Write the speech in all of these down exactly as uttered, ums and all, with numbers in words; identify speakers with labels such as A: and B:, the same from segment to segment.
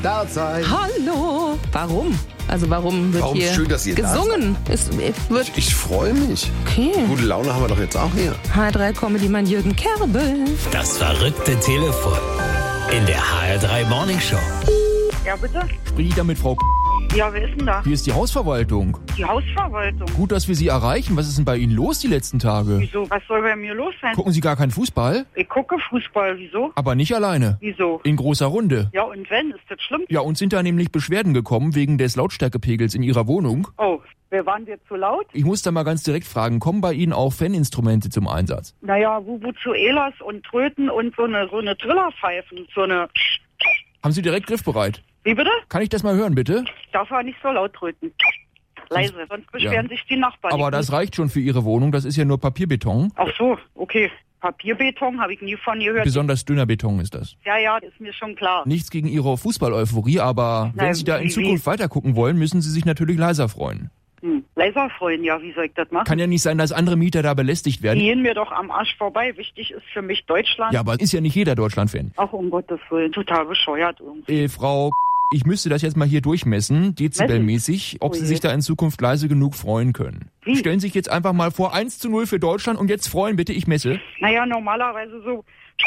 A: Derzeit.
B: Hallo. Warum? Also warum wird
A: Warum?
B: hier
A: Schön, dass ihr da
B: gesungen? Es wird
A: Ich, ich freue mich.
B: okay.
A: Gute Laune haben wir doch jetzt auch hier.
B: H R drei Comedy-Mann Jürgen Kerbel.
C: Das verrückte Telefon in der H R drei Morning Show.
D: Ja, bitte?
E: Spreche ich da mit Frau K***?
D: Ja, wer ist denn da?
E: Hier ist die Hausverwaltung.
D: Die Hausverwaltung.
E: Gut, dass wir Sie erreichen. Was ist denn bei Ihnen los die letzten Tage?
D: Wieso? Was soll bei mir los sein?
E: Gucken Sie gar keinen Fußball?
D: Ich gucke Fußball. Wieso?
E: Aber nicht alleine.
D: Wieso?
E: In großer Runde.
D: Ja, und wenn? Ist das schlimm?
E: Ja, uns sind da nämlich Beschwerden gekommen wegen des Lautstärkepegels in Ihrer Wohnung.
D: Oh, wer waren wir zu laut?
E: Ich muss da mal ganz direkt fragen, kommen bei Ihnen auch Faninstrumente zum Einsatz?
D: Naja, Wubuzuelas und Tröten und so eine, so eine Trillerpfeifen. So eine...
E: Haben Sie direkt griffbereit?
D: Wie bitte?
E: Kann ich das mal hören, bitte?
D: Darf er nicht so laut tröten. Leise, sonst beschweren
E: Ja.
D: sich die Nachbarn.
E: Aber
D: Ich
E: das
D: muss-
E: reicht schon für Ihre Wohnung. Das ist ja nur Papierbeton.
D: Ach so, okay. Papierbeton habe ich nie von gehört.
E: Besonders dünner Beton ist das.
D: Ja, ja, das ist mir schon klar.
E: Nichts gegen Ihre Fußball-Euphorie, aber
D: Na,
E: wenn Sie da in
D: wie-
E: Zukunft weiter gucken wollen, müssen Sie sich natürlich leiser freuen.
D: Hm. Leiser freuen, ja, wie soll ich das machen?
E: Kann ja nicht sein, dass andere Mieter da belästigt
D: Die
E: werden.
D: gehen mir doch am Arsch vorbei. Wichtig ist für mich Deutschland.
E: Ja, aber ist ja nicht jeder Deutschland-Fan.
D: Ach, um Gottes Willen, total bescheuert irgendwie.
E: Äh, Frau, ich müsste das jetzt mal hier durchmessen, dezibelmäßig, ob
D: Oh
E: Sie
D: je.
E: sich da in Zukunft leise genug freuen können.
D: Wie?
E: Stellen Sie sich jetzt einfach mal vor, eins zu null für Deutschland und jetzt freuen, bitte, ich messe.
D: Naja, normalerweise so.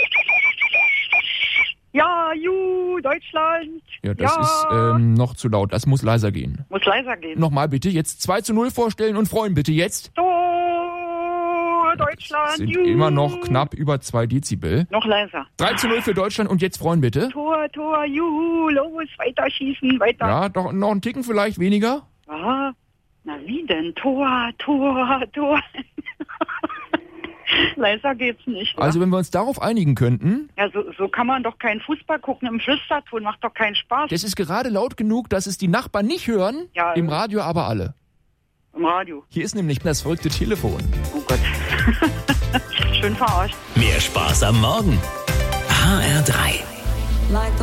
D: Ja, ju, Deutschland.
E: Ja, das
D: ja.
E: ist ähm, noch zu laut, das muss leiser gehen.
D: Muss leiser gehen.
E: Nochmal bitte, jetzt zwei zu null vorstellen und freuen, bitte, jetzt.
D: So, Deutschland.
E: Sind
D: ju.
E: immer noch knapp über zwei Dezibel.
D: Noch leiser.
E: drei zu null für Deutschland und jetzt freuen, bitte.
D: Tor, Tor, juhu, los, weiter schießen, weiter.
E: Ja, doch noch einen Ticken vielleicht weniger.
D: Ah, na wie denn? Tor, Tor, Tor. Leiser geht's nicht. wa?
E: Also wenn wir uns darauf einigen könnten,
D: ja, so, so kann man doch keinen Fußball gucken im Flüsterton, macht doch keinen Spaß.
E: das ist gerade laut genug, dass es die Nachbarn nicht hören,
D: Ja,
E: im
D: äh.
E: Radio aber alle.
D: Im Radio.
E: Hier ist nämlich das verrückte Telefon.
D: Oh Gott. Schön verarscht.
C: Mehr Spaß am Morgen. H R drei.
F: Like